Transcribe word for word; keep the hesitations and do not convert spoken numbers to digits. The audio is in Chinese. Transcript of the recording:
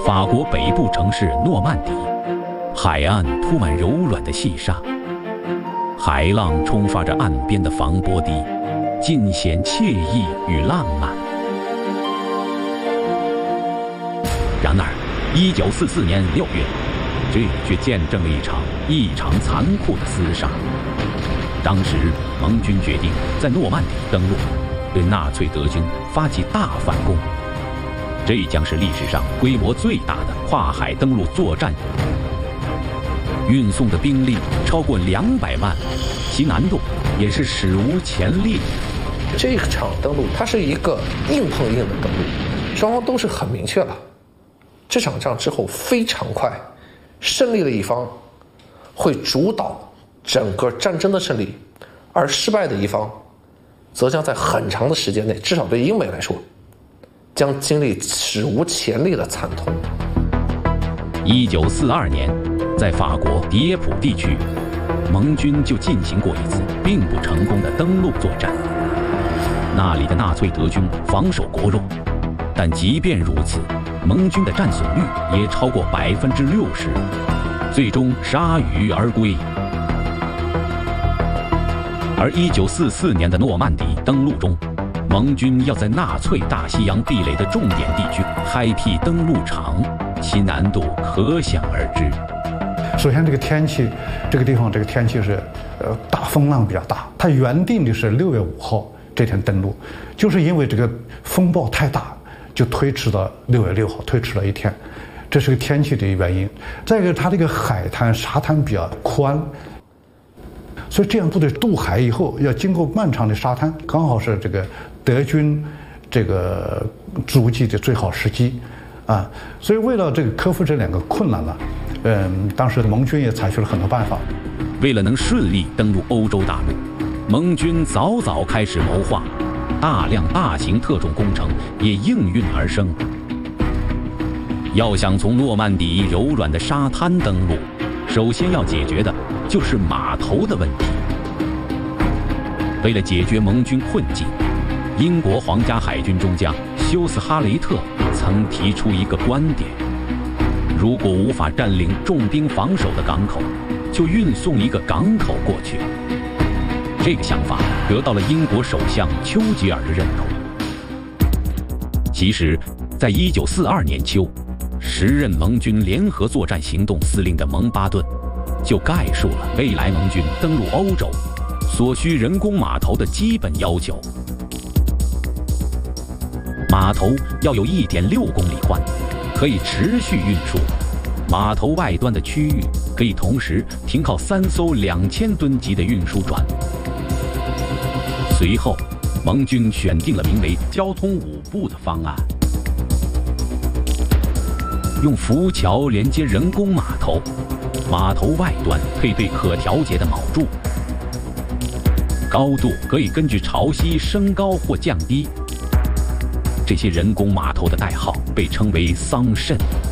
法国北部城市诺曼底，海岸铺满柔软的细沙，海浪冲刷着岸边的防波堤，尽显惬意与浪漫。然而，一九四四年六月，这却见证了一场异常残酷的厮杀。当时，盟军决定在诺曼底登陆，对纳粹德军发起大反攻。这将是历史上规模最大的跨海登陆作战，运送的兵力超过两百万，其难度也是史无前例。 这场登陆它是一个硬碰硬的登陆，双方都是很明确了。这场仗之后非常快，胜利的一方会主导整个战争的胜利，而失败的一方则将在很长的时间内，至少对英美来说，将经历史无前例的惨痛。 一九四二年，在法国迪耶普地区，盟军就进行过一次并不成功的登陆作战。那里的纳粹德军防守国弱，但即便如此，盟军的战损率也超过百分之六十，最终铩羽而归。而一九四四年的诺曼底登陆中，盟军要在纳粹大西洋壁垒的重点地区开辟登陆场，其难度可想而知。 首先，这个天气，这个地方这个天气是，呃，大风浪比较大。它原定的是六月五号这天登陆，就是因为这个风暴太大，就推迟到六月六号，推迟了一天。这是个天气的原因。再一个，它这个海滩沙滩比较宽。所以这样部队渡海以后，要经过漫长的沙滩，刚好是这个德军这个阻击的最好时机，啊，所以为了这个克服这两个困难呢，嗯，当时盟军也采取了很多办法。 为了能顺利登陆欧洲大陆，盟军早早开始谋划，大量大型特种工程也应运而生。要想从诺曼底柔软的沙滩登陆，首先要解决的就是码头的问题。为了解决盟军困境，英国皇家海军中将休斯哈雷特曾提出一个观点：如果无法占领重兵防守的港口，就运送一个港口过去。这个想法得到了英国首相丘吉尔的认同。其实，在一九四二年秋，时任盟军联合作战行动司令的蒙巴顿就概述了未来盟军登陆欧洲所需人工码头的基本要求。码头要有 一点六公里宽，可以持续运输。码头外端的区域可以同时停靠三艘两千吨级的运输船。随后，盟军选定了名为“交通五步”的方案，用浮桥连接人工码头，码头外端配备可调节的铆柱，高度可以根据潮汐升高或降低。这些人工码头的代号被称为桑葚。